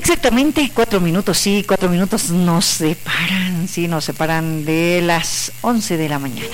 Exactamente 4 minutos, sí, 4 minutos nos separan de las 11 de la mañana.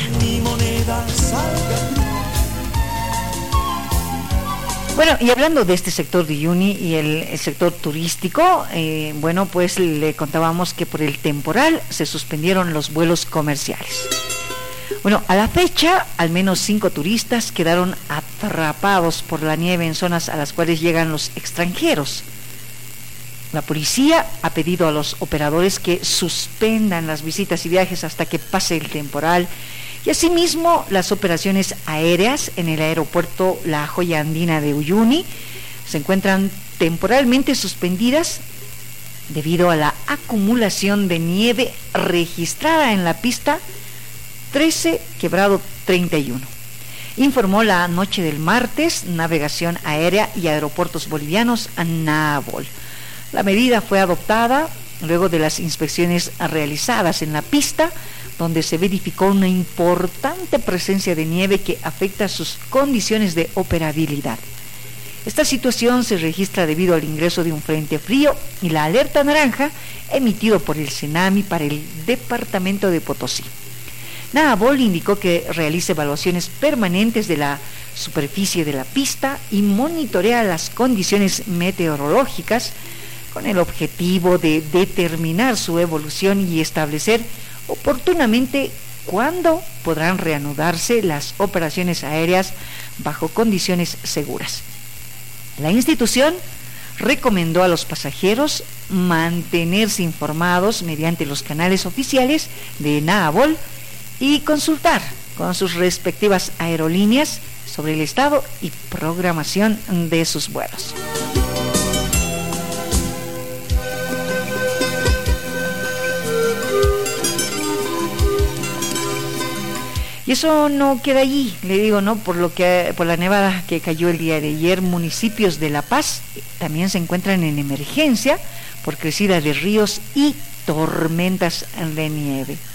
Bueno, y hablando de este sector de Uyuni y el sector turístico, bueno, pues le contábamos que por el temporal se suspendieron los vuelos comerciales. Bueno, a la fecha, al menos 5 turistas quedaron atrapados por la nieve en zonas a las cuales llegan los extranjeros. La policía ha pedido a los operadores que suspendan las visitas y viajes hasta que pase el temporal, y asimismo las operaciones aéreas en el aeropuerto La Joya Andina de Uyuni se encuentran temporalmente suspendidas debido a la acumulación de nieve registrada en la pista 13 quebrado 31. Informó la noche del martes Navegación Aérea y Aeropuertos Bolivianos, NAVOL. La medida fue adoptada luego de las inspecciones realizadas en la pista, donde se verificó una importante presencia de nieve que afecta sus condiciones de operabilidad. Esta situación se registra debido al ingreso de un frente frío y la alerta naranja emitido por el CENAMI para el departamento de Potosí. NAVOL indicó que realiza evaluaciones permanentes de la superficie de la pista y monitorea las condiciones meteorológicas con el objetivo de determinar su evolución y establecer oportunamente cuándo podrán reanudarse las operaciones aéreas bajo condiciones seguras. La institución recomendó a los pasajeros mantenerse informados mediante los canales oficiales de NAVOL y consultar con sus respectivas aerolíneas sobre el estado y programación de sus vuelos. Y eso no queda allí, le digo, ¿no? Por la nevada que cayó el día de ayer, municipios de La Paz también se encuentran en emergencia por crecida de ríos y tormentas de nieve.